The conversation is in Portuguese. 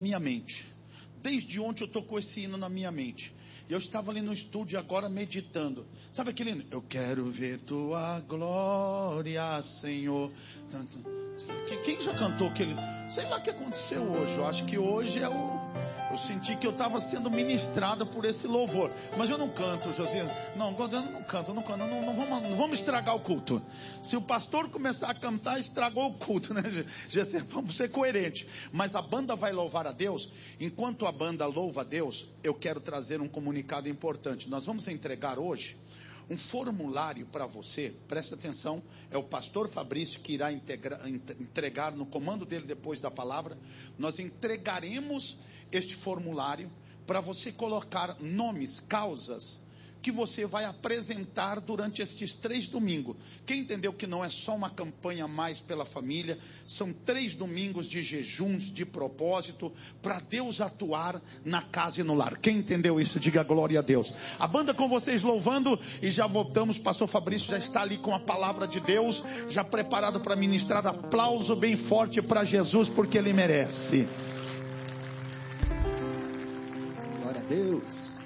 minha mente. Desde ontem eu estou com esse hino na minha mente. Eu estava ali no estúdio agora meditando. Sabe aquele hino? Eu quero ver tua glória, Senhor. Quem já cantou aquele? Sei lá o que aconteceu hoje. Eu acho que hoje eu senti que eu estava sendo ministrado por esse louvor. Mas eu não canto, José. Não canto. Não vamos estragar o culto. Se o pastor começar a cantar, estragou o culto, né, José? Vamos ser coerentes. Mas a banda vai louvar a Deus. Enquanto a banda louva a Deus, eu quero trazer um comunicado importante. Nós vamos entregar hoje um formulário para você. Presta atenção, é o pastor Fabrício que irá entregar no comando dele depois da palavra. Nós entregaremos este formulário para você colocar nomes, causas que você vai apresentar durante estes 3 domingos. Quem entendeu que não é só uma campanha mais pela família, são 3 domingos de jejuns, de propósito, para Deus atuar na casa e no lar. Quem entendeu isso, diga glória a Deus. A banda com vocês louvando e já voltamos. Pastor Fabrício já está ali com a palavra de Deus, já preparado para ministrar. Aplauso bem forte para Jesus, porque Ele merece. Glória a Deus.